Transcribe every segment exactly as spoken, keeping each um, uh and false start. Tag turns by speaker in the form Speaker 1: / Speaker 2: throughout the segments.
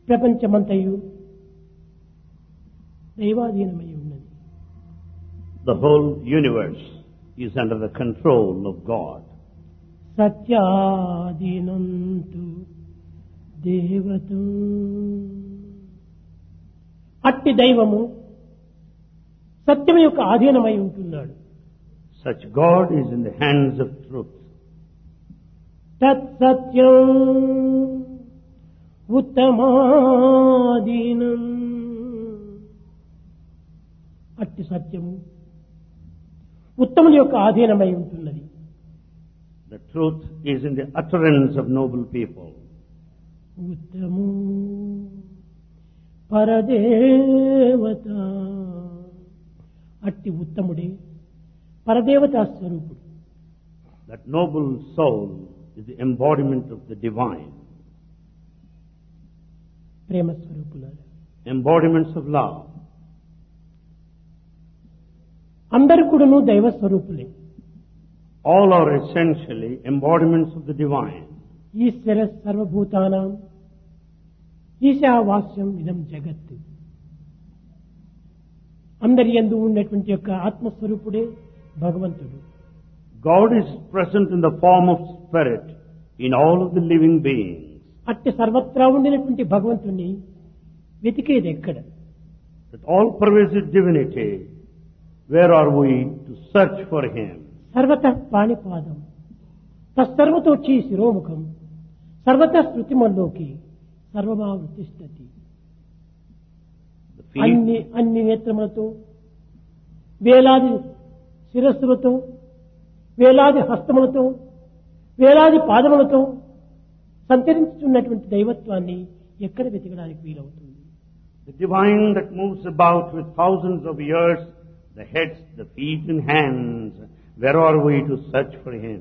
Speaker 1: ప్రపంచమంతయు దైవాధీనమై ఉన్నది.
Speaker 2: The whole universe is under the control of God.
Speaker 1: సత్యాధీనంతు దేవతం. అట్టి దైవము సత్యం యొక్క ఆధీనమై ఉంటున్నాడు.
Speaker 2: Such God is in the hands of truth.
Speaker 1: తత్ సత్యం ఉత్తమాధీనం. అట్టి సత్యము ఉత్తముల యొక్క ఆధీనమై ఉంటున్నది.
Speaker 2: The truth is in the utterance of noble people.
Speaker 1: ఉత్తము పరదేవత. అట్టి ఉత్తముడే పరదేవతా స్వరూపుడు.
Speaker 2: That noble soul is the embodiment of the divine.
Speaker 1: ప్రేమ స్వరూపులారా,
Speaker 2: Embodiments of love.
Speaker 1: అందరు కూడాను దైవ స్వరూపులే.
Speaker 2: All are essentially embodiments of the divine.
Speaker 1: ఈశ్వర సర్వభూతానాం ఈశావాస్యం ఇదం జగత్. అందరి యందు ఉన్నటువంటి యొక్క ఆత్మస్వరూపుడే భగవంతుడు.
Speaker 2: God is present in the form of spirit in all of the living beings.
Speaker 1: అట్టి సర్వత్రా ఉండినటువంటి భగవంతుణ్ణి వెతికేది ఎక్కడ?
Speaker 2: That all pervasive divinity, where are we to search for Him?
Speaker 1: సర్వతః పాణిపాదం తత్సర్వతోచి శిరోముఖం సర్వతః శృతిమల్లోకి సర్వమావృతిష్టతి.
Speaker 2: The feet,
Speaker 1: అన్ని అన్ని నేత్రములతో వేలాది శిరస్సులతో వేలాది హస్తములతో వేలాది పాదములతో సంచరించుతున్నటువంటి దైవత్వాన్ని ఎక్కడ వెతకడానికి వీలవుతుంది?
Speaker 2: the divine that moves about with thousands of ears, the heads, the feet and hands, where are we to search for Him?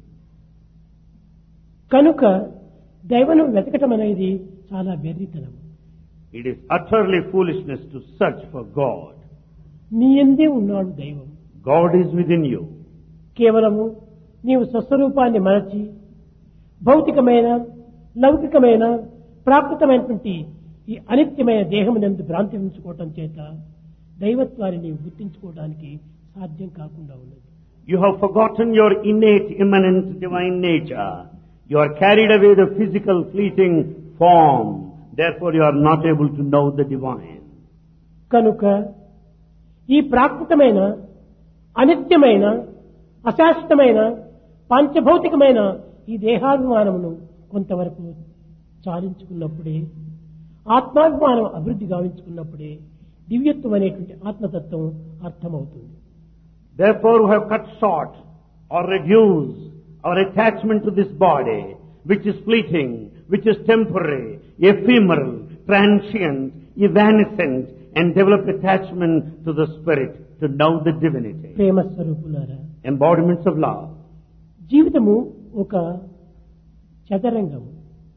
Speaker 1: కనుక దైవను వెతకటం అనేది చాలా వెర్రితనం.
Speaker 2: It is utterly foolishness to search for God.
Speaker 1: నీ యందే ఉన్నాడు దైవం.
Speaker 2: God is within you.
Speaker 1: కేవలము నీవు స్వస్వరూపాన్ని మరచి భౌతికమైన లౌకికమైన ప్రాకృతమైనటువంటి ఈ అనిత్యమైన దేహమునందు భ్రాంతి ఉంచుకోవటం చేత దైవత్వాన్ని నీవు గుర్తించుకోవడానికి సాధ్యం కాకుండా ఉన్నది.
Speaker 2: You have forgotten your innate, immanent divine nature. You are carried away the physical, fleeting form. Therefore you are not able to know the divine.
Speaker 1: కనుక ఈ ప్రాకృతమైన అనిత్యమైన అశాశ్వతమైన పంచభౌతికమైన ఈ దేహాభిమానమును కొంతవరకు చాలించుకున్నప్పుడే, ఆత్మాభిమానం అభివృద్ధి గావించుకున్నప్పుడే దివ్యత్వం అనేటువంటి ఆత్మతత్వం అర్థమవుతుంది.
Speaker 2: Therefore we have cut short or reduced our attachment to this body, which is fleeting, which is temporary, ephemeral, transient, evanescent, and develop attachment to the spirit to know the divinity.
Speaker 1: ప్రేమ స్వరూపులారా,
Speaker 2: Embodiments of love.
Speaker 1: జీవితము ఒక చదరంగము.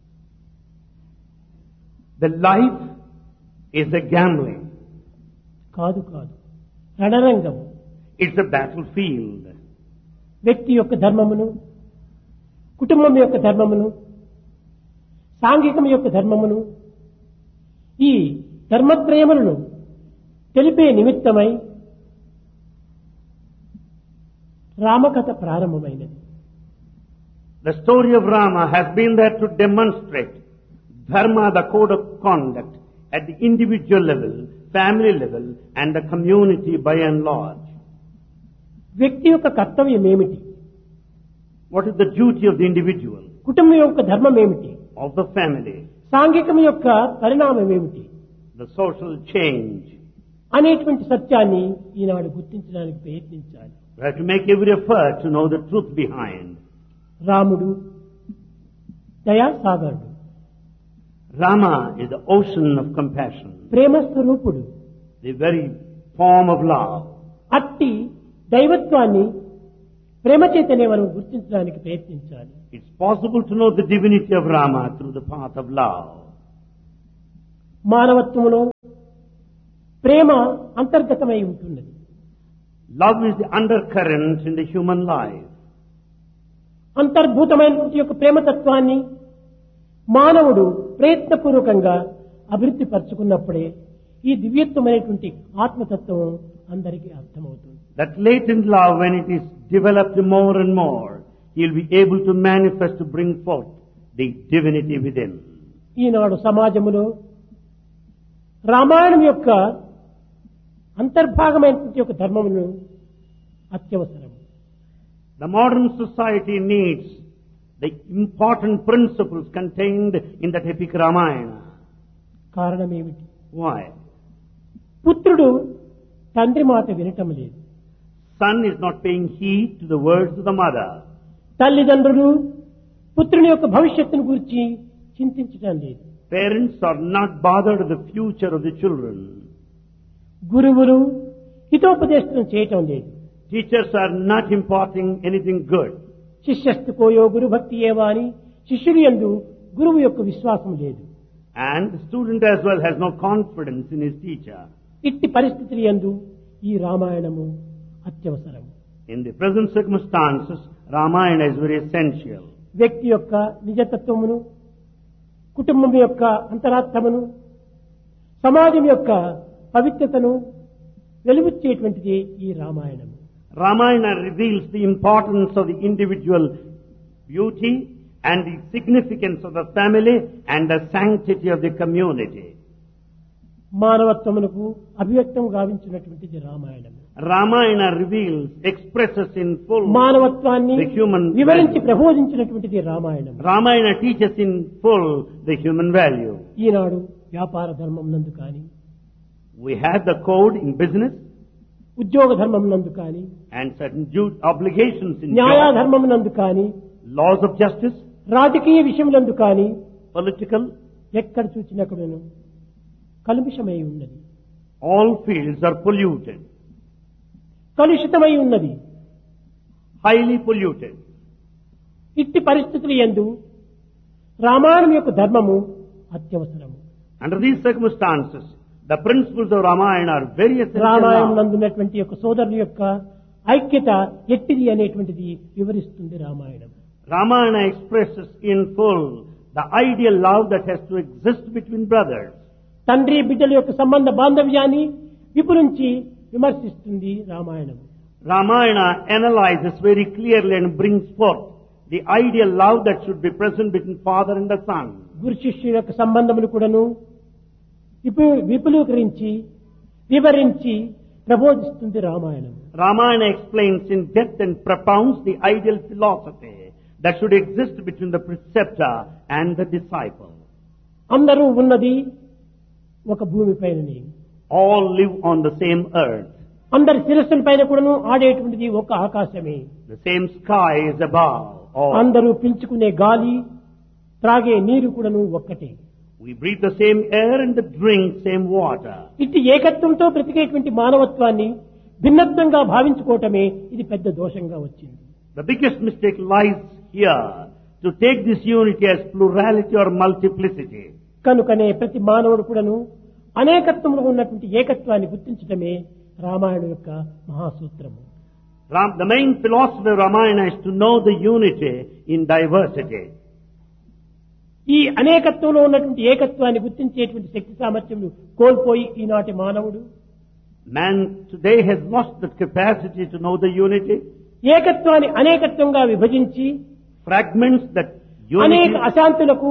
Speaker 2: The life is a gambling.
Speaker 1: కాదు కాదు రణరంగము.
Speaker 2: It's a battlefield.
Speaker 1: వ్యక్తి యొక్క ధర్మమును, కుటుంబం యొక్క ధర్మమును, సాంఘికం యొక్క ధర్మమును, ఈ ధర్మత్రయములను తెలిపే నిమిత్తమై రామకథ ప్రారంభమైనది.
Speaker 2: The story of Rama has been there to demonstrate dharma, the code of conduct, at the individual level, family level, and the community by and large.
Speaker 1: వ్యక్తి యొక్క కర్తవ్యం ఏమిటి?
Speaker 2: What is the duty of the individual,
Speaker 1: కుటుంబం యొక్క ధర్మం ఏమిటి?
Speaker 2: of the family,
Speaker 1: సాంఘికం యొక్క పరిణామం ఏమిటి
Speaker 2: the social change?
Speaker 1: అనేటువంటి సత్యాన్ని ఈనాడు గుర్తించడానికి ప్రయత్నించాలి.
Speaker 2: We have to make every effort to know the truth behind.
Speaker 1: రాముడు దయాసాగరుడు,
Speaker 2: Rama is the ocean of compassion,
Speaker 1: ప్రేమ స్వరూపుడు.
Speaker 2: the very form of love.
Speaker 1: అట్టి దైవత్వాన్ని ప్రేమ చేతనే మనం గుర్తించడానికి ప్రయత్నించాలి.
Speaker 2: It's possible to know the divinity of Rama through the path of love.
Speaker 1: మానవత్వములో ప్రేమ అంతర్గతమై ఉంటున్నది.
Speaker 2: Love is the undercurrent in the human life.
Speaker 1: అంతర్భూతమైనటువంటి యొక్క ప్రేమతత్వాన్ని మానవుడు ప్రయత్నపూర్వకంగా అభివృద్ధి పరుచుకున్నప్పుడే ఈ దివ్యత్వమైనటువంటి ఆత్మతత్వం అందరికీ అర్థమవుతుంది.
Speaker 2: That latent love, when it is developed more and more, he will be able to manifest, to bring forth the divinity within.
Speaker 1: ఈనాడు సమాజములో రామాయణం యొక్క అంతర్భాగమైనటువంటి ఒక ధర్మమును అత్యవసరం.
Speaker 2: The modern society needs the important principles contained in that epic Ramayana.
Speaker 1: కారణం ఏమిటి?
Speaker 2: Why?
Speaker 1: పుత్రుడు తండ్రి మాట వినటం లేదు.
Speaker 2: Son is not paying heed to the words of the mother.
Speaker 1: తల్లిదండ్రులు పుత్రుని యొక్క భవిష్యత్తును గురించి చింతించటం లేదు.
Speaker 2: Parents are not bothered with the future of the children.
Speaker 1: గురువులు హితోపదేశం చేయటం లేదు.
Speaker 2: Teachers are not imparting anything good.
Speaker 1: శిష్యస్తుకోయో గురు భక్తి ఏవా అని శిష్యుడు యందు గురువు యొక్క విశ్వాసం లేదు.
Speaker 2: And the student as well has no confidence in his teacher.
Speaker 1: ఇట్టి పరిస్థితుల యందు ఈ రామాయణము అత్యవసరం.
Speaker 2: In the present circumstances, Ramayana is very essential.
Speaker 1: వ్యక్తి యొక్క నిజతత్వమును, కుటుంబం యొక్క అంతరాత్మను, సమాజం యొక్క పవిత్రతను వెలుగుచ్చేటువంటిది ఈ Ramayanam.
Speaker 2: Ramayana reveals the importance of the individual beauty and the significance of the family and the sanctity of the community.
Speaker 1: మానవత్వమునకు అభివ్యక్తం గావించినటువంటిది Ramayanam.
Speaker 2: Ramayana reveals, expresses in full
Speaker 1: మానవత్వాన్ని
Speaker 2: the human
Speaker 1: వివరించి
Speaker 2: value.
Speaker 1: ప్రబోధించినటువంటిది Ramayanam.
Speaker 2: Ramayana teaches in full the human value.
Speaker 1: ఈనాడు వ్యాపార ధర్మం నందు కానీ,
Speaker 2: We have the code in business
Speaker 1: ఉద్యోగ ధర్మం నందు కానీ,
Speaker 2: and certain due obligations in
Speaker 1: న్యాయ
Speaker 2: job,
Speaker 1: ధర్మం నందు కానీ,
Speaker 2: laws of justice,
Speaker 1: రాజకీయ విషయములందు కానీ
Speaker 2: political,
Speaker 1: ఎక్కడ చూచినక్కడను కలుషితమై ఉన్నది.
Speaker 2: all fields are polluted,
Speaker 1: కలుషితమై ఉన్నది.
Speaker 2: highly polluted.
Speaker 1: ఇట్టి పరిస్థితుల యందు రామాయణం యొక్క ధర్మము అత్యవసరము.
Speaker 2: Under these circumstances, the principles of Ramayana are very essential.
Speaker 1: Ramayanam
Speaker 2: now.
Speaker 1: నందున్నటువంటి యొక్క సోదరుల యొక్క ఐక్యత ఎట్టిది అనేటువంటిది వివరిస్తుంది Ramayanam.
Speaker 2: Ramayana expresses in full the ideal love that has to exist between brothers.
Speaker 1: తండ్రి బిడ్డల యొక్క సంబంధ బాంధవ్యాన్ని విపురించి విమర్శిస్తుంది Ramayanam.
Speaker 2: Ramayana analyzes very clearly and brings forth the ideal love that should be present between father and the son.
Speaker 1: గురు శిష్యుల యొక్క సంబంధములు కూడాను విపు- విపులీకరించి వివరించి ప్రబోధిస్తుంది Ramayanam.
Speaker 2: Ramayana explains in depth and propounds the ideal philosophy that should exist between the preceptor and the disciple.
Speaker 1: అందరూ ఉన్నది ఒక భూమిపైననే.
Speaker 2: All live on the same earth.
Speaker 1: అందరి శిరస్సుల పైన కూడాను ఆడేటువంటిది ఒక ఆకాశమే.
Speaker 2: The same sky is above all.
Speaker 1: అందరూ పీల్చుకునే గాలి, త్రాగే నీరు కూడాను ఒక్కటే.
Speaker 2: We breathe the same air and drink same water.
Speaker 1: ఇట్టి ఏకత్వంతో బ్రతికేటువంటి మానవత్వాన్ని భిన్నత్వంగా భావించుకోవటమే ఇది పెద్ద దోషంగా వచ్చింది.
Speaker 2: The biggest mistake lies here, to take this unity as plurality or multiplicity.
Speaker 1: కనుకనే ప్రతి మానవుడు కూడాను అనేకత్వంలో ఉన్నటువంటి ఏకత్వాన్ని గుర్తించడమే రామాయణం యొక్క మహాసూత్రము.
Speaker 2: Ram, the main philosophy of Ramayana is to know the unity in diversity.
Speaker 1: ఈ అనేకత్వంలో ఉన్నటువంటి ఏకత్వాన్ని గుర్తించేటువంటి శక్తి సామర్థ్యములు కోల్పోయి ఈనాటి మానవుడు
Speaker 2: Man today has lost the capacity to know the unity,
Speaker 1: ఏకత్వాన్ని అనేకత్వంగా విభజించి
Speaker 2: fragments that
Speaker 1: అనేక
Speaker 2: unity,
Speaker 1: అశాంతులకు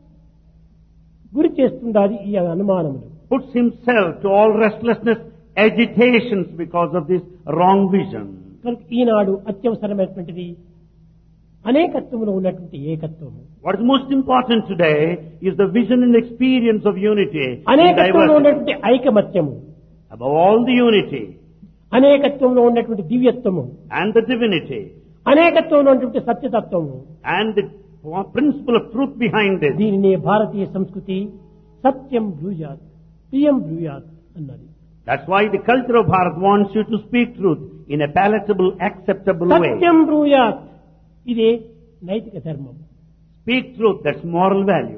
Speaker 1: గురి చేస్తుండాలి ఈ అనుమానములు.
Speaker 2: puts himself to all restlessness, agitations because of this wrong vision.
Speaker 1: కనుక ఈనాడు అత్యవసరమైనటువంటిది అనేకత్వంలో ఉన్నటువంటి ఏకత్వము.
Speaker 2: What is most important today is the vision and experience of unity in
Speaker 1: అనేకత్వంలో
Speaker 2: diversity.
Speaker 1: ఉన్నటువంటి ఐకమత్యము,
Speaker 2: Above all, the unity
Speaker 1: అనేకత్వంలో ఉన్నటువంటి దివ్యత్వము,
Speaker 2: and the divinity
Speaker 1: అనేకత్వంలో ఉన్నటువంటి సత్యతత్వము.
Speaker 2: and the principle of truth behind it.
Speaker 1: దీనినే భారతీయ సంస్కృతి సత్యం బ్రూయాత్ ప్రియం బ్రూయాత్ అన్నది.
Speaker 2: That's why the culture of Bharat wants you to speak truth in a palatable, acceptable way.
Speaker 1: సత్యం బ్రూయాత్ ఇదే నైతిక ధర్మం.
Speaker 2: Speak truth, that's moral value.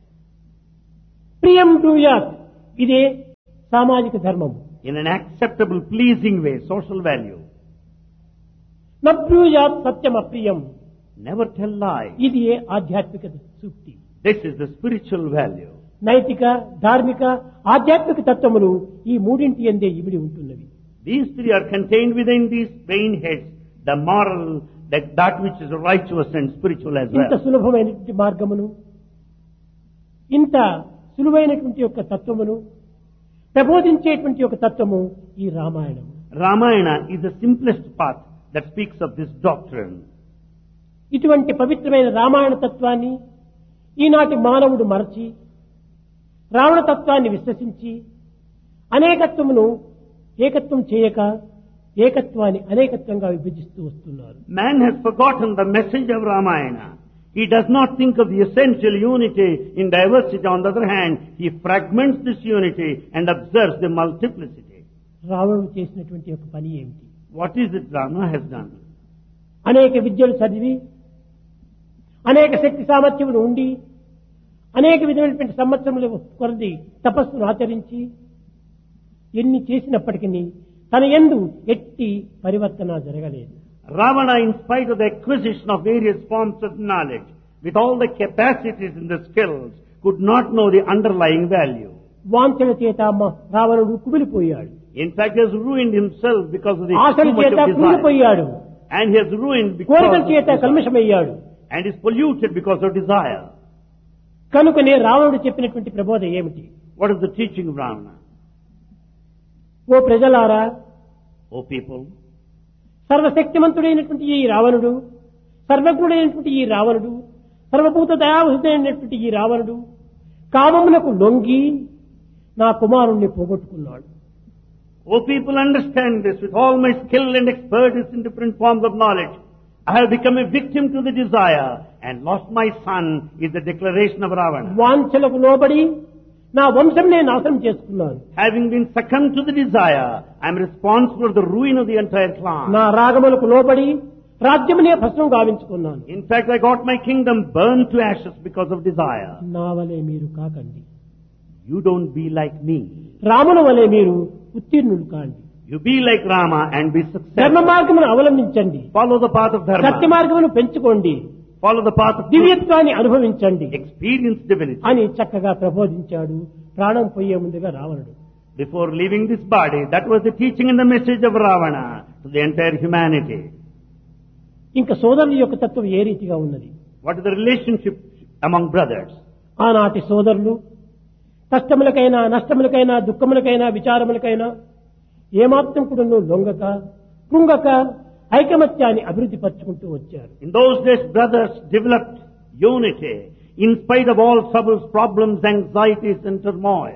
Speaker 1: ప్రియం బ్రూయాత్ ఇదే సామాజిక ధర్మం.
Speaker 2: In an acceptable, pleasing way, social value.
Speaker 1: నబ్రూయాత్ Satyam అప్రియం
Speaker 2: Never tell lie.
Speaker 1: ఇది ఆధ్యాత్మిక సూక్తి.
Speaker 2: This is the spiritual value.
Speaker 1: నైతిక, ధార్మిక, ఆధ్యాత్మిక తత్వములు ఈ మూడింటి యందే ఇమిడి ఉంటున్నవి.
Speaker 2: These three are contained within these brain heads, the moral, that, that which is righteous and spiritual as
Speaker 1: ఇంత
Speaker 2: well.
Speaker 1: సులభమైనటువంటి మార్గమును, ఇంత సులువైనటువంటి యొక్క తత్వమును ప్రబోధించేటువంటి యొక్క తత్వము ఈ Ramayanam.
Speaker 2: Ramayana is the simplest path that speaks of this doctrine.
Speaker 1: ఇటువంటి పవిత్రమైన రామాయణ తత్వాన్ని ఈనాటి మానవుడు మరచి రావణ తత్వాన్ని విశ్వసించి అనేకత్వమును ఏకత్వం చేయక ఏకత్వాన్ని అనేకత్వంగా విభజిస్తూ వస్తున్నారు.
Speaker 2: Man has forgotten the message of Ramayana. He does not think of the essential unity in diversity. On the other hand, he fragments this unity and observes the multiplicity.
Speaker 1: రావణుడు చేసినటువంటి ఒక పని ఏమిటి?
Speaker 2: What is it Rama has done?
Speaker 1: అనేక విద్యలు చదివి అనేక శక్తి సామర్థ్యములు ఉండి అనేక విధమైనటువంటి సంవత్సరముల కొరది తపస్సును ఆచరించి ఎన్ని చేసినప్పటికీ తన యందు ఎట్టి పరివర్తన జరగలేదు.
Speaker 2: Ravana, in spite of the acquisition of various forms of knowledge, with all the capacities and the skills, could not know the underlying value.
Speaker 1: వాంఛల చేత మ- రావణుడు కుమిలిపోయాడు.
Speaker 2: In fact, he has ruined himself because of the
Speaker 1: ఆశల
Speaker 2: too much
Speaker 1: చేత
Speaker 2: of desire.
Speaker 1: కుమిలిపోయాడు.
Speaker 2: And he has ruined because
Speaker 1: కోరికల
Speaker 2: of
Speaker 1: చేత
Speaker 2: desire.
Speaker 1: కల్మషమయ్యాడు.
Speaker 2: And is polluted because of desire.
Speaker 1: కనుకనే రావణుడు చెప్పినటువంటి ప్రబోధ ఏమిటి?
Speaker 2: What is the teaching of Ravana?
Speaker 1: ఓ ప్రజలారా,
Speaker 2: O people,
Speaker 1: సర్వశక్తిమంతుడైనటువంటి ఈ రావణుడు, సర్వజ్ఞుడైనటువంటి ఈ రావణుడు, సర్వభూత దయావహుడైనటువంటి ఈ రావణుడు కామమునకు లొంగి నా కుమారుణ్ణి పోగొట్టుకున్నాడు.
Speaker 2: O people, understand this. With all my skill and expertise in different forms of knowledge, I have become a victim to the desire and lost my son, is the declaration of Ravana.
Speaker 1: వాంఛలకు లోబడి నా వంశం నేను నాశనం చేసుకున్నాను.
Speaker 2: Having been succumbed to the desire, I am responsible for the ruin of the entire clan.
Speaker 1: నా రాగములకు లోబడి రాజ్యమునే భస్మం గావించుకున్నాను.
Speaker 2: In fact, I got my kingdom burned to ashes because of desire.
Speaker 1: నా వలె మీరు కాకండి.
Speaker 2: You don't be like me.
Speaker 1: రాముల వలె మీరు ఉత్తీర్ణులు కాండి.
Speaker 2: You be like Rama and be
Speaker 1: ధర్మ
Speaker 2: successful.
Speaker 1: మార్గమును అవలంబించండి.
Speaker 2: Follow the path of
Speaker 1: Satya
Speaker 2: dharma.
Speaker 1: మార్గమును పెంచుకోండి.
Speaker 2: Follow the path of truth.
Speaker 1: దివ్యత్వాన్ని అనుభవించండి
Speaker 2: Experience divinity.
Speaker 1: అని చక్కగా ప్రబోధించాడు ప్రాణం పోయే ముందుగా రావణుడు.
Speaker 2: Before leaving this body, that was the teaching and the message of Ravana to the entire humanity.
Speaker 1: ఇంకా సోదరుల యొక్క తత్వం ఏ రీతిగా ఉన్నది?
Speaker 2: What is the relationship among brothers?
Speaker 1: ఆనాటి సోదరులు కష్టములకైనా నష్టములకైనా దుఃఖములకైనా విచారములకైనా ఏమాత్రం కూడా లొంగక కృంగక ఐకమత్యాన్ని అభివృద్ధి పరుచుకుంటూ వచ్చారు.
Speaker 2: In those days, brothers developed unity in spite of all troubles, problems, anxieties and turmoil.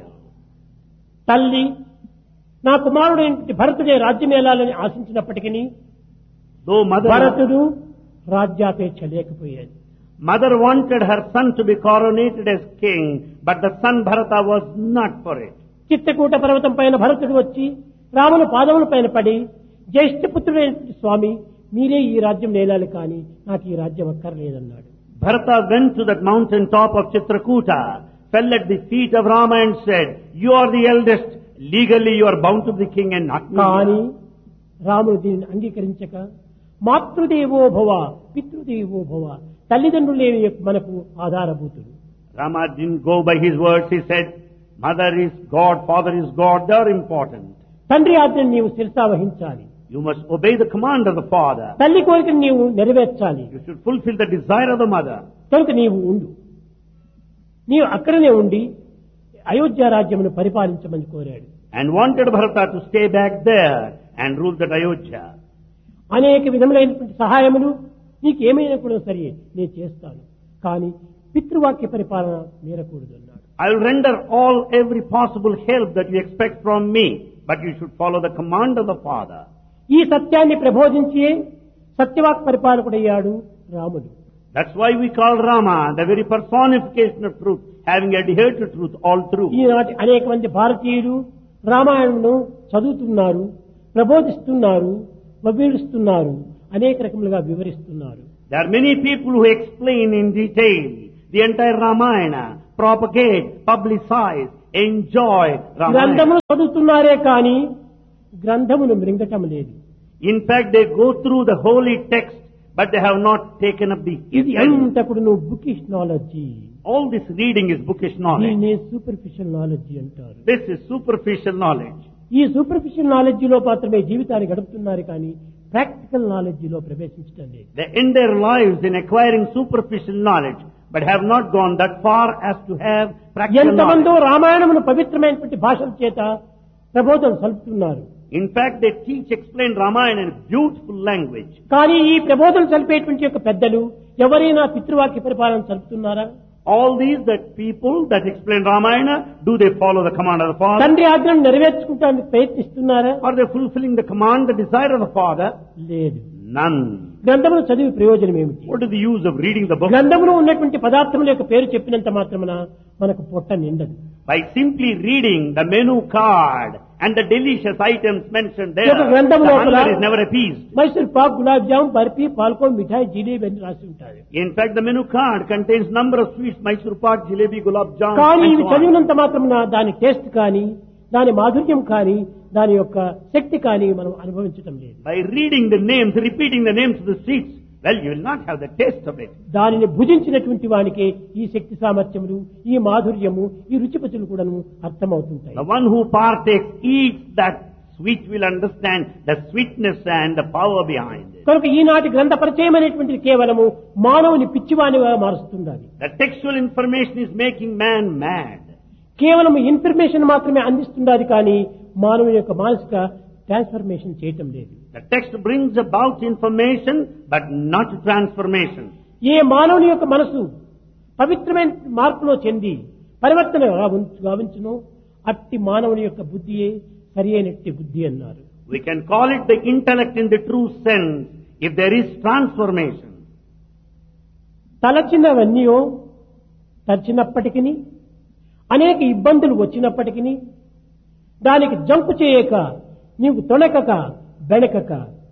Speaker 1: తల్లి నా కుమారుడైన భరతుడే రాజ్యమేలాలని ఆశించినప్పటికీ
Speaker 2: Though mother,
Speaker 1: భరతుడు రాజ్యాపేక్ష లేకపోయేది.
Speaker 2: mother wanted her son to be coronated as king, but the son Bharata was not for it.
Speaker 1: చిత్తకూట పర్వతం పైన భరతుడు వచ్చి రాముల పాదముల పైన పడి జ్యేష్ఠపుత్రుడైన స్వామి మీరే ఈ రాజ్యం నేలాలి కానీ నాకు ఈ రాజ్యం అక్కర్లేదన్నాడు.
Speaker 2: Bharata went to that mountain top of Chitrakuta, fell at the feet of Rama and said, "You are the eldest, legally you are bound to be king and not me."
Speaker 1: కానీ రాముడు దీనిని అంగీకరించక మాతృదేవో భవ పితృదేవో భవ తల్లిదండ్రులే మనకు ఆధారభూతుడు.
Speaker 2: Rama didn't go by his words. He said, "Mother is God, father is God, they are important.
Speaker 1: తండ్రి ఆజ్ఞను నీవు శిరసా వహించాలి.
Speaker 2: You must obey the command of the father.
Speaker 1: తల్లి కోరికను నీవు నెరవేర్చాలి.
Speaker 2: You should fulfill the desire of the mother."
Speaker 1: కనుక నీవు ఉండు. నీవు అక్కడనే ఉండి అయోధ్య రాజ్యమును పరిపాలించమని కోరాడు.
Speaker 2: And wanted Bharata to stay back there and rule that Ayodhya.
Speaker 1: అనేక విధములైనటువంటి సహాయములు నీకేమైనా కూడా సరే నేను చేస్తాను, కానీ పితృవాక్య పరిపాలన మీరకూడదు అన్నాడు.
Speaker 2: I will render all every possible help that you expect from me, but you should follow the command of the father.
Speaker 1: ఈ సత్యాన్ని ప్రబోధించి సత్యవాక్ పరిపాలకుడయ్యాడు రాముడు.
Speaker 2: That's why we call Rama the very personification of truth, having adhered to truth all through.
Speaker 1: ఈనాటి అనేక మంది భారతీయులు రామాయణను చదువుతున్నారు, ప్రబోధిస్తున్నారు, వబీడుస్తున్నారు, అనేక రకములుగా వివరిస్తున్నారు.
Speaker 2: There are many people who explain in detail the entire Ramayana, propagate, publicize, enjoy Ramayana.
Speaker 1: గ్రంథమును చదువుతున్నారే కానీ గ్రంథమును మృంగటం లేదు.
Speaker 2: In fact, they go through the holy text, but they have not taken up the
Speaker 1: ఇది
Speaker 2: essence.
Speaker 1: అంతా కూడా నువ్వు bookish knowledge.
Speaker 2: All this reading is bookish knowledge.
Speaker 1: దీన్నే superficial knowledge అంటారు.
Speaker 2: This is superficial knowledge.
Speaker 1: ఈ సూపర్ఫిషియల్ నాలెడ్జిలో మాత్రమే జీవితాన్ని గడుపుతున్నారు కానీ ప్రాక్టికల్ నాలెడ్జిలో ప్రవేశించడం లేదు.
Speaker 2: They end their lives in acquiring superficial knowledge, but have not gone that far as to have practical
Speaker 1: ఎంతమందో
Speaker 2: knowledge.
Speaker 1: రామాయణమును పవిత్రమైనటువంటి భాషల చేత ప్రబోధన సలుపుతున్నారు.
Speaker 2: In fact, they teach, explain Ramayana in beautiful language.
Speaker 1: కానీ ఈ ప్రబోధన సలిపేటువంటి యొక్క పెద్దలు ఎవరైనా పితృవాక్య పరిపాలన సలుపుతున్నారా?
Speaker 2: All these that people that explain Ramayana, do they follow the command of the Father?
Speaker 1: తండ్రి ఆజ్ఞను నెరవేర్చుకుంటానికి ప్రయత్నిస్తున్నారా?
Speaker 2: Are they fulfilling the command, the desire of the Father?
Speaker 1: లేదు.
Speaker 2: None.
Speaker 1: గ్రంథమును చదివి ప్రయోజనం ఏమిటి?
Speaker 2: What is the use of reading the book?
Speaker 1: గ్రంథములో ఉన్నటువంటి పదార్థముల యొక్క పేరు చెప్పినంత మాత్రమున మనకు పొట్ట నిండదు.
Speaker 2: By simply reading the menu card and the delicious items mentioned there,
Speaker 1: ఒక గ్రంథం
Speaker 2: the
Speaker 1: లోపల
Speaker 2: hunger is never appeased.
Speaker 1: Mysore Pak, gulab jam, barfi, పాల్కో, మిఠాయి, జిలేబీ అని రాసి ఉంటాయి.
Speaker 2: In fact, the menu card contains number of sweets, Mysore pak, jalebi, gulab jam,
Speaker 1: కానీ
Speaker 2: and
Speaker 1: ఇవి
Speaker 2: so on.
Speaker 1: చదివినంత మాత్రమున దాని taste కానీ దాని మాధుర్యం కానీ దాని యొక్క శక్తి కానీ మనం అనుభవించటం లేదు.
Speaker 2: By reading the names, repeating the names of the sweets, well, you will not have the taste of it.
Speaker 1: దానిని భుజించినటువంటి వానికి ఈ శక్తి సామర్థ్యములు, ఈ మాధుర్యము, ఈ రుచిపతులు కూడా అర్థమవుతుంటాయి.
Speaker 2: The one who partakes, eats that sweet will understand the sweetness and the power behind it.
Speaker 1: కనుక ఈనాటి గ్రంథ పరిచయం అనేటువంటిది కేవలము మానవుని పిచ్చివానిగా మారుస్తుండాలి.
Speaker 2: The textual information is making man mad.
Speaker 1: కేవలం ఇన్ఫర్మేషన్ మాత్రమే అందిస్తుండాలి కానీ మానవుని యొక్క మానసిక ట్రాన్స్ఫర్మేషన్ చేయటం లేదు.
Speaker 2: The text brings about information, but not transformation.
Speaker 1: ఏ మానవుని యొక్క మనసు పవిత్రమైన మార్పులో చెంది పరివర్తన గావించు- గావించును అట్టి మానవుని యొక్క బుద్ధియే సరి అయినట్టి బుద్ధి అన్నారు.
Speaker 2: We can call it the intellect in the true sense if there is transformation.
Speaker 1: తలచినవన్నీయో తలచినప్పటికీ అనేక ఇబ్బందులు వచ్చినప్పటికీ దానికి జంపు చేయక నీవు తొణకక బెణకక.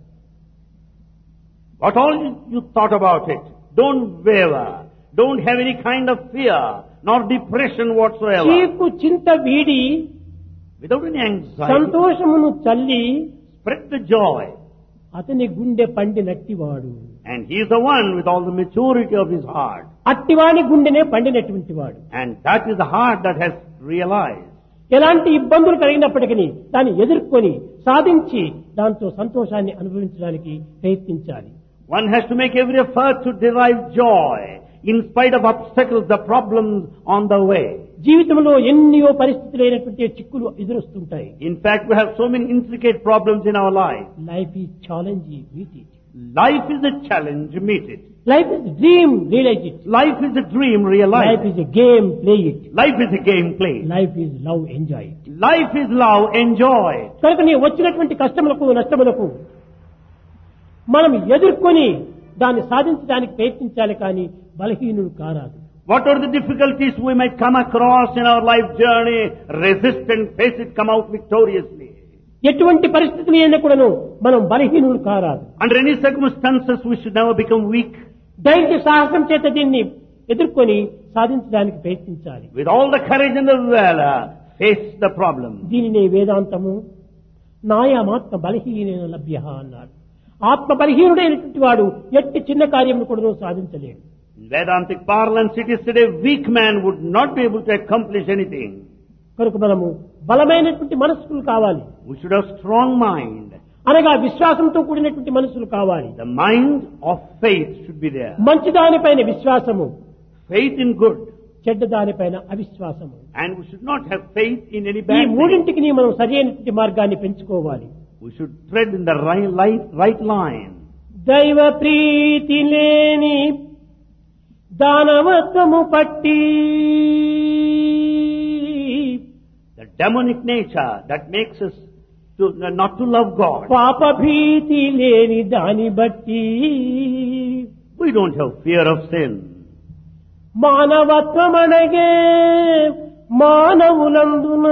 Speaker 2: What all you, you thought about it, don't waver, don't have any kind of fear, nor depression whatsoever.
Speaker 1: చీకు చింత వీడి
Speaker 2: Without any anxiety,
Speaker 1: సంతోషమును చల్లి
Speaker 2: spread the joy.
Speaker 1: అతని గుండె పండినట్టివాడు.
Speaker 2: And he is the one with all the maturity of his heart.
Speaker 1: అట్టివాని గుండెనే పండినటువంటి వాడు.
Speaker 2: And that is the heart that has realized.
Speaker 1: ఎలాంటి ఇబ్బందులు కలిగినప్పటికీ దాన్ని ఎదుర్కొని సాధించి దాంతో సంతోషాన్ని అనుభవించడానికి ప్రయత్నించాలి.
Speaker 2: One has to make every effort to derive joy in spite of obstacles, the problems on the way.
Speaker 1: జీవితంలో ఎన్నో పరిస్థితులైనటువంటి చిక్కులు ఎదురొస్తుంటాయి.
Speaker 2: In fact, we have so many intricate problems in our life.
Speaker 1: Life is challenge, meet it.
Speaker 2: Life is a challenge, meet it.
Speaker 1: Life is dream, realise it.
Speaker 2: Life is a dream, realize
Speaker 1: life
Speaker 2: it.
Speaker 1: Is a game, play it.
Speaker 2: Life is a game play.
Speaker 1: Life is love, enjoy it.
Speaker 2: Life is love, enjoy it.
Speaker 1: కనుక నీ వచ్చినటువంటి కష్టములకు నష్టములకు మనం ఎదుర్కొని దాన్ని సాధించడానికి ప్రయత్నించాలి కానీ బలహీనుడు కారాదు.
Speaker 2: What are the difficulties we might come across in our life journey? Resist and face it, come out victoriously.
Speaker 1: ఎటువంటి పరిస్థితులు అయినా కూడాను మనం బలహీనుడు కారాదు.
Speaker 2: Under any circumstances, we should never become weak.
Speaker 1: ధైర్య సాహసం చేత దీన్ని ఎదుర్కొని సాధించడానికి ప్రయత్నించాలి.
Speaker 2: With all the courage and the valor, face the problem.
Speaker 1: దీనినే వేదాంతము నాయమాత్మ బలహీన లభ్య అన్నాడు. ఆత్మ బలహీనుడైనటువంటి వాడు ఎట్టి చిన్న కార్యమును కూడా సాధించలేడు.
Speaker 2: In Vedantic parlance, it is said a weak man would not be able to accomplish anything.
Speaker 1: కనుక మనము బలమైనటువంటి మనస్సులు కావాలి.
Speaker 2: We should have strong mind.
Speaker 1: అనగా విశ్వాసంతో కూడినటువంటి మనస్సులు కావాలి.
Speaker 2: The mind of faith should be there.
Speaker 1: మంచి దానిపైన విశ్వాసము,
Speaker 2: Faith in good.
Speaker 1: చెడ్డ దానిపైన అవిశ్వాసము.
Speaker 2: And we should not have faith in any
Speaker 1: ఈ
Speaker 2: bad thing.
Speaker 1: మూడింటికి మనం సరి అయినటువంటి మార్గాన్ని పెంచుకోవాలి.
Speaker 2: We should tread in the right, right, right line.
Speaker 1: దైవ ప్రీతి లేని దానవత్వము పట్టి
Speaker 2: The demonic nature that makes us to, not to love God.
Speaker 1: పాప భీతి లేని దాని బట్టి
Speaker 2: We don't have fear of sin.
Speaker 1: మానవత్వమనగే మానవులందున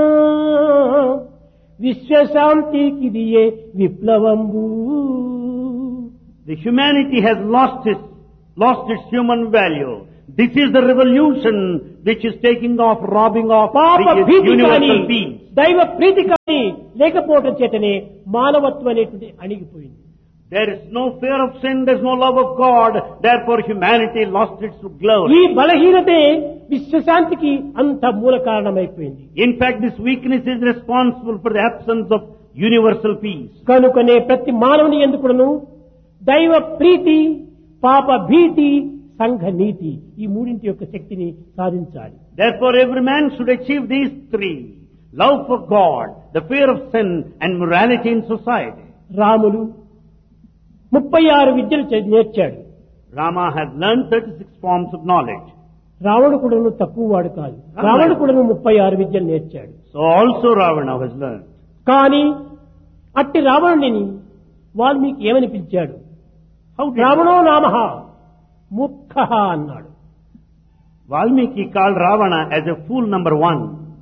Speaker 1: విశ్వశాంతికిదియే విప్లవంబు.
Speaker 2: The humanity has lost its, lost its human value. This is the revolution which is taking off, robbing off
Speaker 1: పాప
Speaker 2: the
Speaker 1: భీతి కానీ
Speaker 2: universal peace.
Speaker 1: దైవ ప్రీతి కానీ లేకపోవటం చేతనే మానవత్వం అనేటువంటి అణిగిపోయింది.
Speaker 2: There is no fear of sin, there is no love of God, therefore humanity lost its
Speaker 1: ఈ
Speaker 2: glory.
Speaker 1: బలహీనతే విశ్వశాంతికి అంత మూల కారణమైపోయింది.
Speaker 2: In fact, this weakness is responsible for the absence of universal peace.
Speaker 1: కనుకనే ప్రతి మానవుని ఎందుకును దైవ ప్రీతి, పాప భీతి, సంఘ నీతి ఈ మూడింటి యొక్క శక్తిని సాధించాలి.
Speaker 2: Therefore every man should achieve these three: love for God, the fear of sin, and morality in society.
Speaker 1: Ramulu ముప్పై ఆరు విద్యలు చే- నేర్చాడు.
Speaker 2: Rama has learned thirty-six forms of knowledge.
Speaker 1: రావణుడు కూడాను తక్కువ వాడు కాదు. రావణుడు కూడాను ముప్పై ఆరు విద్యలు నేర్చాడు.
Speaker 2: So also Ravana has learned.
Speaker 1: కానీ అట్టి రావణుడిని వాల్మీకి ఏమని పిలిచాడు?
Speaker 2: How did
Speaker 1: రావణో నామః మూర్ఖః అన్నాడు.
Speaker 2: Valmiki called Ravana as a fool number one.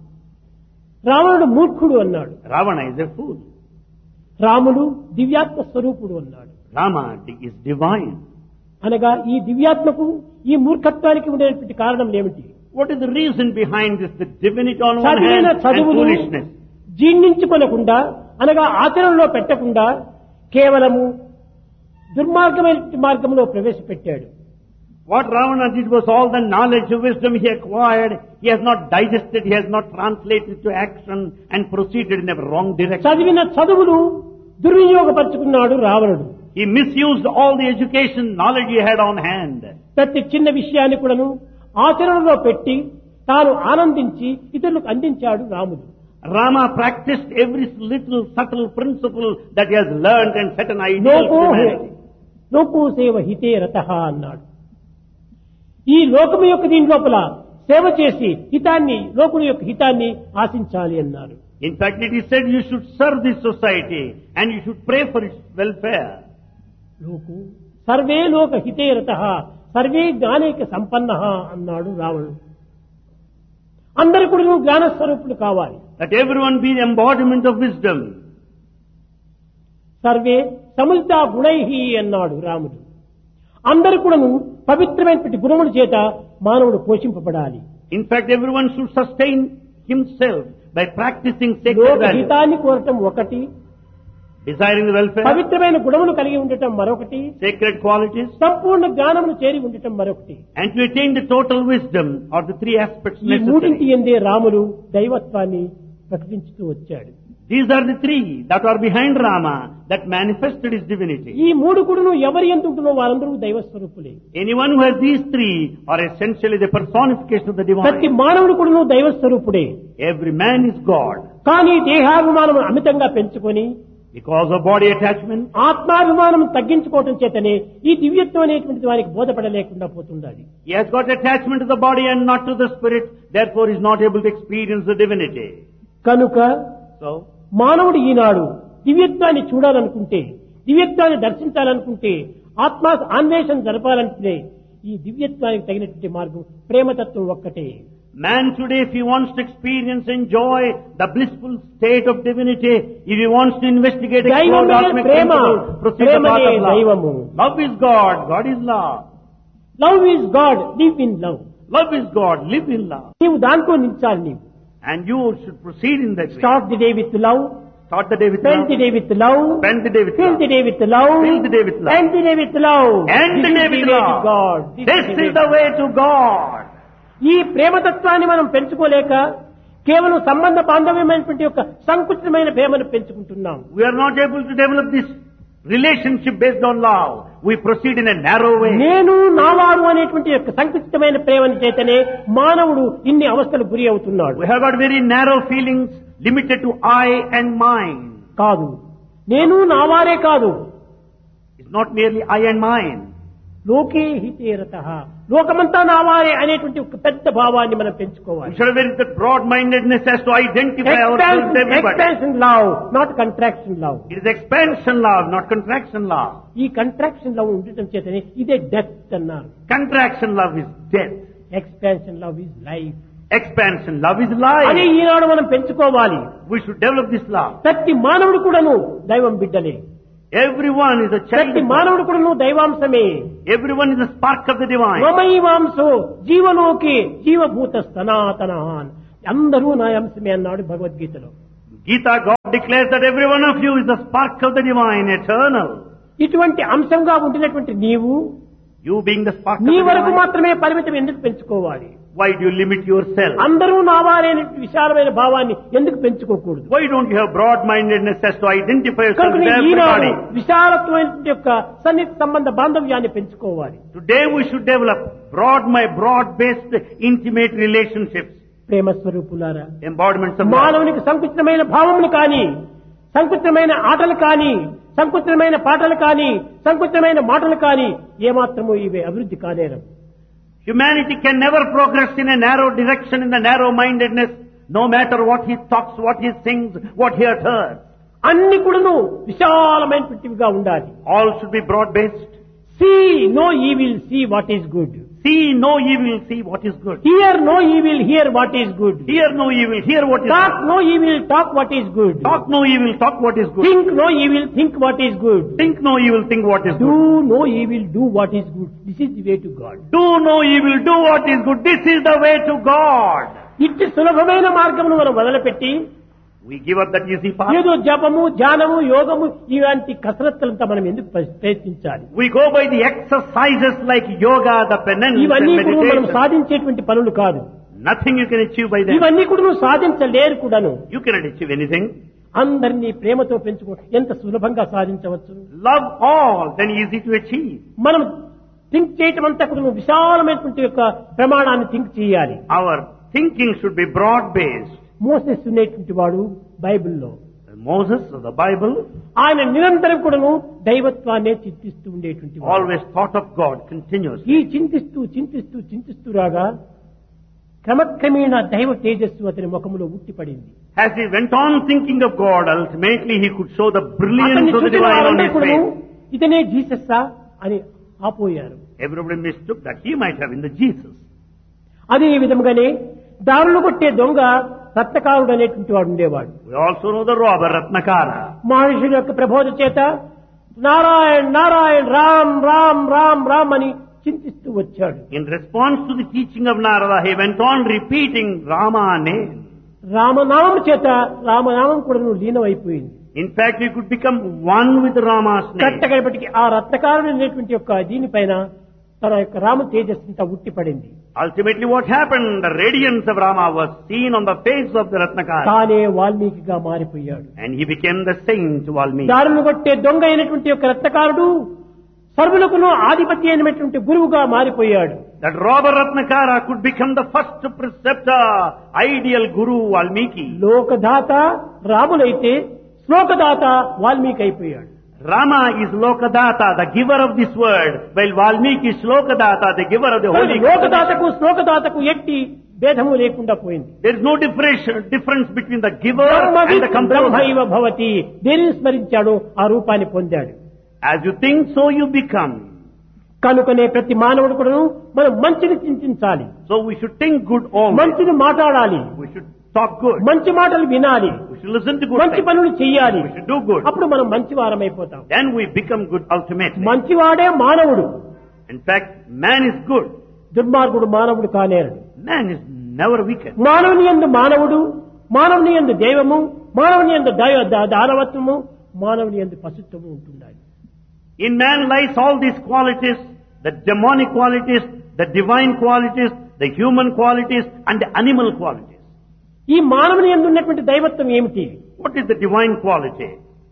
Speaker 1: రావణుడు మూర్ఖుడు అన్నాడు.
Speaker 2: Ravana is a fool.
Speaker 1: రాముడు దివ్యాత్మ స్వరూపుడు అన్నాడు.
Speaker 2: Rama is divine.
Speaker 1: అనగా ఈ దివ్యాత్మకు ఈ మూర్ఖత్వానికి ఉండేటువంటి కారణం ఏమిటి?
Speaker 2: What is the reason behind this? The divinity on one
Speaker 1: చదివిన
Speaker 2: hand and
Speaker 1: చదువులు
Speaker 2: foolishness.
Speaker 1: జీర్ణించుకొనకుండా అనగా ఆచరణలో పెట్టకుండా కేవలము దుర్మార్గమైన మార్గంలో ప్రవేశపెట్టాడు.
Speaker 2: What Ravana did was all the knowledge and wisdom he acquired, he has not digested, he has not translated to action and proceeded in a wrong direction.
Speaker 1: చదివిన చదువులు దుర్వినియోగపరుచుకున్నాడు రావణుడు.
Speaker 2: He misused all the education knowledge he had on hand.
Speaker 1: ప్రతి చిన్న విషయాన్ని కూడాను ఆచరణలో పెట్టి తాను ఆనందించి ఇతరులకు అందించాడు రాముడు.
Speaker 2: Rama practiced every little subtle principle that he has learned and set an ideal
Speaker 1: loco
Speaker 2: to humanity.
Speaker 1: Loco సేవ హితే రతః అన్నాడు. ఈ లోకము యొక్క దీని లోపల సేవ చేసి హితాన్ని లోకుల యొక్క హితాన్ని ఆశించాలి అన్నారు.
Speaker 2: In fact, it is said you should serve this society and you should pray for its welfare.
Speaker 1: లోకు survey లోక హితే రతః సర్వే జ్ఞానేక సంపన్నః అన్నాడు రావణుడు. అందరు కూడా జ్ఞాన స్వరూపులు కావాలి.
Speaker 2: That everyone be the embodiment of wisdom.
Speaker 1: Survey సముద్ర గుణైహి అన్నాడు రాముడు. అందరు కూడాను పవిత్రమైనటువంటి గుణముల చేత మానవుడు పోషింపబడాలి.
Speaker 2: In fact, everyone should sustain himself by practicing sacred
Speaker 1: లోక
Speaker 2: values.
Speaker 1: హితాన్ని కోరటం ఒకటి,
Speaker 2: Desiring the welfare,
Speaker 1: పవిత్రమైన గుణములు కలిగి ఉండటం మరొకటి,
Speaker 2: sacred qualities,
Speaker 1: సంపూర్ణ జ్ఞానమును చేరి ఉండటం మరొకటి.
Speaker 2: and to attain the total wisdom are the three aspects
Speaker 1: ఈ మూడింటి
Speaker 2: necessary.
Speaker 1: ఎందే రాముడు దైవత్వాన్ని ప్రకటించుతూ వచ్చాడు.
Speaker 2: These are the three that are behind Rama that manifested his divinity.
Speaker 1: ఈ మూడు కూడాను ఎవరి ఎంత ఉంటున్నో వారందరూ దైవ స్వరూపులే.
Speaker 2: Anyone who has these three are essentially the personification of the
Speaker 1: ప్రతి
Speaker 2: divine.
Speaker 1: మానవుడు కూడాను దైవ స్వరూపుడే.
Speaker 2: Every man is God.
Speaker 1: కానీ దేహాభిమానం అమితంగా పెంచుకొని
Speaker 2: Because of body attachment,
Speaker 1: ఆత్మాభిమానం తగ్గించుకోవటం చేతనే ఈ దివ్యత్వం అనేటువంటి వారికి బోధపడలేకుండా పోతుండాలి.
Speaker 2: he has got attachment to the body and not to the spirit, therefore he is not able to experience the divinity.
Speaker 1: కనుక
Speaker 2: So,
Speaker 1: మానవుడు ఈనాడు దివ్యత్వాన్ని చూడాలనుకుంటే, దివ్యత్వాన్ని దర్శించాలనుకుంటే, ఆత్మ అన్వేషణ జరపాలనుకుంటే ఈ దివ్యత్వానికి తగినటువంటి మార్గం ప్రేమతత్వం ఒక్కటే.
Speaker 2: man today, if he wants to experience, enjoy the blissful state of divinity, if he wants to investigate, explore
Speaker 1: దైవమే
Speaker 2: cosmic
Speaker 1: Prema,
Speaker 2: principles, proceed the
Speaker 1: ప్రేమనే
Speaker 2: path of love.
Speaker 1: దైవము.
Speaker 2: Love is God, God is love.
Speaker 1: Love is God, live in love.
Speaker 2: Love is God, live in love.
Speaker 1: నీవు దాంట్లో నిలిచాలి. నీవు
Speaker 2: And you should proceed in that way.
Speaker 1: Start the day with love,
Speaker 2: Start the day with
Speaker 1: spend
Speaker 2: love.
Speaker 1: the day with love,
Speaker 2: Spend the day with
Speaker 1: fill
Speaker 2: love.
Speaker 1: the day with love,
Speaker 2: Fill the day with love.
Speaker 1: end the day with love,
Speaker 2: End the
Speaker 1: This
Speaker 2: day
Speaker 1: is
Speaker 2: with
Speaker 1: the way to
Speaker 2: love.
Speaker 1: God.
Speaker 2: This is the way to God.
Speaker 1: ఈ ప్రేమతత్వాన్ని మనం పెంచుకోలేక కేవలం సంబంధ బాంధవ్యమైనటువంటి యొక్క సంకుచితమైన ప్రేమను పెంచుకుంటున్నాం.
Speaker 2: We are not able to develop this relationship based on love. We proceed in a narrow way.
Speaker 1: నేను నావారు అనేటువంటి యొక్క సంకుచితమైన ప్రేమను చేతనే మానవుడు ఇన్ని అవస్థలు గురి అవుతున్నాడు.
Speaker 2: We have got very narrow feelings limited to I and mine.
Speaker 1: కాదు, నేను నావారే కాదు,
Speaker 2: It's not merely I and mine.
Speaker 1: లోకే హితే రతః, లోకమంతా నావారే అనేటువంటి ఒక పెద్ద భావాన్ని మనం
Speaker 2: We
Speaker 1: పెంచుకోవాలి.
Speaker 2: should have very the broad-mindedness as to identify ourselves with everybody.
Speaker 1: Expansion love, not contraction love.
Speaker 2: It is expansion love, not contraction love.
Speaker 1: ఈ కంట్రాక్షన్ లవ్ ఉండటం చేతనే ఇదే డెత్ అన్నారు.
Speaker 2: Contraction love is death.
Speaker 1: Expansion love is life.
Speaker 2: Expansion love is
Speaker 1: అని
Speaker 2: life.
Speaker 1: ఈనాడు మనం పెంచుకోవాలి.
Speaker 2: We should develop this love.
Speaker 1: ప్రతి మానవుడు కూడాను దైవం బిడ్డలే.
Speaker 2: Everyone is a child
Speaker 1: ప్రతి
Speaker 2: of God.
Speaker 1: మానవుడు కూడాను దైవాంశమే.
Speaker 2: Everyone is a spark of the divine.
Speaker 1: మమైవాంశో జీవలోకి జీవభూత సనాతన, అందరూ నా అంశమే అన్నాడు భగవద్గీతలో.
Speaker 2: Gita, God declares that every one of you is the spark of the divine, eternal.
Speaker 1: ఇటువంటి అంశంగా ఉండినటువంటి నీవు
Speaker 2: You being the spark of
Speaker 1: నీ
Speaker 2: the
Speaker 1: వరకు
Speaker 2: divine,
Speaker 1: మాత్రమే పరిమితం ఎందుకు పెంచుకోవాలి?
Speaker 2: why do you limit yourself?
Speaker 1: అందరూ నా వారైన విశాలమైన భావాన్ని ఎందుకు పెంచుకోకూడదు?
Speaker 2: Why don't you have broad-mindedness as to identify yourself
Speaker 1: కనుక
Speaker 2: with
Speaker 1: ఈనాడు
Speaker 2: everybody?
Speaker 1: విశాలత్వమైన యొక్క సన్నిహిత సంబంధ బాంధవ్యాన్ని పెంచుకోవాలి.
Speaker 2: Today we should develop broad, my broad-based intimate relationships,
Speaker 1: ప్రేమ స్వరూపులారా,
Speaker 2: embodiments of love.
Speaker 1: మానవునికి సంకుచితమైన భావములు కానీ, సంకుచితమైన ఆటలు కానీ, సంకుచితమైన పాటలు కానీ, సంకుచితమైన మాటలు కానీ ఏమాత్రము ఇవి అభివృద్ధి కానేరం.
Speaker 2: Humanity can never progress in a narrow direction, in the narrow-mindedness, no matter what he talks, what he sings, what he utters.
Speaker 1: అన్ని కూడాను విశాలమైనటువంటివిగా ఉండాలి.
Speaker 2: All should be broad-based.
Speaker 1: See no evil, see what is good.
Speaker 2: See no evil, see what is good.
Speaker 1: Here no evil, here what is good.
Speaker 2: Hear no evil, hear what is
Speaker 1: talk
Speaker 2: good.
Speaker 1: No evil, talk what is good.
Speaker 2: Talk no evil, talk what is good.
Speaker 1: Think no evil, think what is good.
Speaker 2: Think no evil, think what is
Speaker 1: do
Speaker 2: good.
Speaker 1: No evil, do what is good. This is the way to God.
Speaker 2: Do no evil, do what is good. This is the way to God.
Speaker 1: ఇట్టి సులభమైన మార్గమును మనం మొదలుపెట్టి
Speaker 2: We give up that easy path.
Speaker 1: ఏదో జపము, ధ్యానము, యోగము ఇలాంటి కసరత్తులంతా మనం ఎందుకు ప్ర- ప్రయత్నించాలి?
Speaker 2: We go by the exercises like yoga, the penance and
Speaker 1: ఇవన్నీ కూడా మనం
Speaker 2: meditation.
Speaker 1: సాధించేటువంటి పనులు కాదు.
Speaker 2: Nothing you can achieve by them.
Speaker 1: ఇవన్నీ కూడా నువ్వు సాధించలేరు కూడాను.
Speaker 2: You cannot achieve anything.
Speaker 1: అందరినీ ప్రేమతో పెంచుకో ఎంత సులభంగా సాధించవచ్చు.
Speaker 2: Love all, then easy to achieve.
Speaker 1: మనం థింక్ చేయటం అంతా కూడా నువ్వు విశాలమైనటువంటి యొక్క ప్రమాణాన్ని థింక్ చేయాలి.
Speaker 2: Our thinking should be broad-based.
Speaker 1: Moses ఉండేటువంటి వాడు బైబిల్లో,
Speaker 2: Moses of the Bible
Speaker 1: ఆయన నిరంతరం కూడాను దైవత్వాన్నే చింతిస్తూ ఉండేటువంటి వాడు.
Speaker 2: always thought of God continuously.
Speaker 1: ఈ చింతిస్తూ చింతిస్తూ చింతిస్తూ రాగా క్రమక్రమేణా దైవ తేజస్సు అతని ముఖములో ఉట్టిపడింది.
Speaker 2: As he went on thinking of God, ultimately he could show the brilliance
Speaker 1: అతన్ని
Speaker 2: of the
Speaker 1: చూసిన
Speaker 2: divine on
Speaker 1: వారందరూ
Speaker 2: his
Speaker 1: కూడాను
Speaker 2: face.
Speaker 1: ఇతనే జీసస్సా అని ఆపోయారు.
Speaker 2: Everybody mistook that he might have been the Jesus.
Speaker 1: అదే విధముగానే దారులు కొట్టే దొంగ రత్నకారుడు అనేటువంటి వాడు ఉండేవాడు.
Speaker 2: We also know the robber Ratnakara.
Speaker 1: మహర్షుల యొక్క ప్రబోధ చేత నారాయణ్ నారాయణ్ రామ్ రామ్ రామ్ రామ్ అని చింతిస్తూ వచ్చాడు.
Speaker 2: In response to the teaching of Narada, he went on repeating Rama name.
Speaker 1: రామనామం చేత రామనామం కూడా నువ్వు లీనమైపోయింది.
Speaker 2: In fact, he could become one with Rama's name.
Speaker 1: కట్టగడపటికి ఆ రత్నకారుడు అనేటువంటి యొక్క దీనిపైన తన యొక్క Rama తేజస్సుంతా ఉట్టిపడింది.
Speaker 2: Ultimately what happened? The radiance of Rama was seen on the face of the Ratnakara.
Speaker 1: తానే వాల్మీకిగా మారిపోయాడు.
Speaker 2: And he became the saint Valmiki.
Speaker 1: దారులు కొట్టే దొంగ అయినటువంటి యొక్క రత్నకారుడు సర్వులకును ఆధిపత్య అయినటువంటి గురువుగా మారిపోయాడు.
Speaker 2: That robber Ratnakara could become the first preceptor, ideal guru Valmiki.
Speaker 1: లోకదాత రాములైతే శ్లోకదాత Valmiki అయిపోయాడు.
Speaker 2: Rama is Lokadata, the giver of this word, while Valmiki is Slokadata, the giver of the holy.
Speaker 1: లోకదాతకు శ్లోకదాతకు ఎట్టి భేదము లేకుండా పోయింది.
Speaker 2: There is no difference, difference between the giver and the
Speaker 1: బ్రహ్మవిత్
Speaker 2: composer.
Speaker 1: బ్రహ్మైవ భవతి. దేనిని స్మరించాడో ఆ రూపాన్ని పొందాడు.
Speaker 2: As you think, so you become.
Speaker 1: కనుకనే ప్రతి మానవుడు కూడా మనం మంచిని చింతించాలి,
Speaker 2: So we should think good always.
Speaker 1: మంచిని మాట్లాడాలి,
Speaker 2: We should talk good.
Speaker 1: మంచి మాటలు వినాలి,
Speaker 2: We should listen to good
Speaker 1: మంచి
Speaker 2: things.
Speaker 1: పనులు చెయ్యాలి.
Speaker 2: We should do good.
Speaker 1: అప్పుడు మనం మంచి వారమైపోతాం.
Speaker 2: Then we become good ultimately.
Speaker 1: మంచివాడే మానవుడు,
Speaker 2: In fact, man is good.
Speaker 1: దుర్మార్గుడు మానవుడు కానేరడు.
Speaker 2: Man is never wicked.
Speaker 1: మానవుని యందు మానవుడు, మానవుని యందు దైవము, మానవుని యందు దైవ- దా- దానవత్వము, మానవుని యందు పశుత్వము ఉంటున్నాయి.
Speaker 2: In man lies all these qualities, the demonic qualities, the divine qualities, the human qualities, and the animal qualities.
Speaker 1: ఈ మానవుని యందు ఉన్నటువంటి దైవత్వం ఏమిటి?
Speaker 2: What is the divine quality?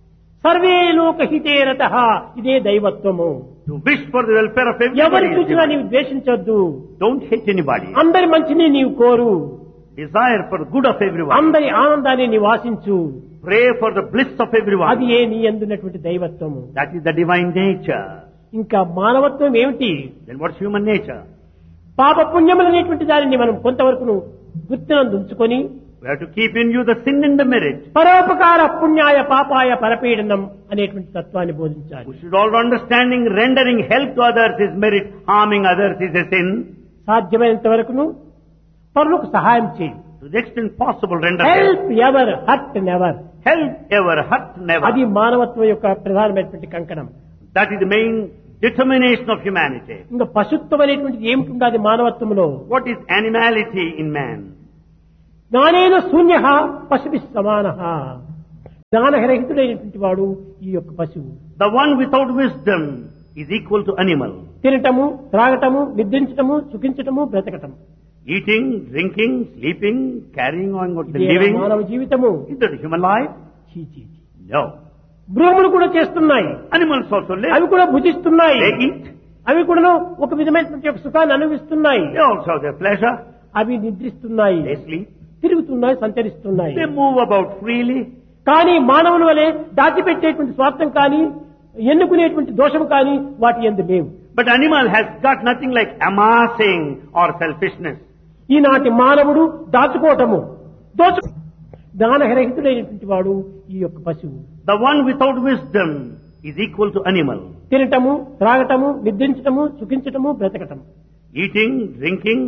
Speaker 1: Survey లోకహితే రతః, ఇదే దైవత్వము.
Speaker 2: To wish for the welfare of
Speaker 1: ఎవరి
Speaker 2: everybody. is
Speaker 1: చూసినా
Speaker 2: divine.
Speaker 1: నీవు ద్వేషించొద్దు,
Speaker 2: Don't hate anybody.
Speaker 1: అందరి మంచిని నీవు కోరు,
Speaker 2: Desire for the good of everyone.
Speaker 1: అందరి ఆనందాన్ని నీవు ఆశించు.
Speaker 2: Pray for the bliss of
Speaker 1: అది
Speaker 2: everyone.
Speaker 1: ఏ నీ యందున్నటువంటి దైవత్వము.
Speaker 2: That is the divine nature.
Speaker 1: ఇంకా మానవత్వం ఏమిటి?
Speaker 2: Then what's human nature?
Speaker 1: పాప పుణ్యములు అనేటువంటి దానిని మనం కొంతవరకు గుర్తునందు ఉంచుకొని
Speaker 2: We have to keep in you the sin and the merit.
Speaker 1: పరోపకార పుణ్యాయ పాపాయ పరపీడనం అనేటువంటి తత్వాన్ని బోధించాలి.
Speaker 2: We should all understanding rendering help to others is merit, harming others is a sin.
Speaker 1: సాధ్యమైనంత వరకును పరులకు సహాయం చేయి.
Speaker 2: To the extent possible, render help.
Speaker 1: Help ever hurt never.
Speaker 2: Help ever, hurt never.
Speaker 1: అది మానవత్వం యొక్క ప్రధానమైనటువంటి కంకణం.
Speaker 2: That is the main determination of humanity.
Speaker 1: ఇంకా పశుత్వం అనేటువంటిది ఏమిటి ఉండదు మానవత్వంలో?
Speaker 2: What is animality in man?
Speaker 1: జ్ఞానేన శూన్య పశుభిః సమానః. జ్ఞానరహితుడైనటువంటి వాడు ఈ యొక్క పశువు.
Speaker 2: The one without wisdom is equal to animal.
Speaker 1: తినటము, త్రాగటము, నిద్రించటము, సుఖించటము, బ్రతకటం.
Speaker 2: Eating, drinking, sleeping, carrying on with the
Speaker 1: ఇదే
Speaker 2: living.
Speaker 1: మానవ జీవితము.
Speaker 2: Is that human life?
Speaker 1: చీ, చీ, చీ.
Speaker 2: No.
Speaker 1: భ్రూములు కూడా చేస్తున్నాయి,
Speaker 2: Animals also live.
Speaker 1: అవి కూడా భుజిస్తున్నాయి,
Speaker 2: They eat.
Speaker 1: అవి కూడా ఒక విధమైనటువంటి ఒక సుఖాన్ని అనుభవిస్తున్నాయి.
Speaker 2: They also have their pleasure.
Speaker 1: అవి నిద్రిస్తున్నాయి,
Speaker 2: They sleep.
Speaker 1: తిరుగుతున్నాయి, సంచరిస్తున్నాయి.
Speaker 2: They move about freely.
Speaker 1: కానీ మానవుల వలె దాచిపెట్టేటువంటి స్వార్థం కానీ ఎన్నుకునేటువంటి దోషం కానీ వాటి యందు లేవు.
Speaker 2: But animal has got nothing like amassing or selfishness.
Speaker 1: ఈనాటి మానవుడు దాచుకోవటము, దోచు జ్ఞానరహితుడైనటువంటి వాడు ఈ యొక్క పశువు.
Speaker 2: The one without wisdom is equal to animal.
Speaker 1: తినటము, త్రాగటము, నిద్రించటము, సుఖించటము, బ్రతకటం.
Speaker 2: Eating, drinking,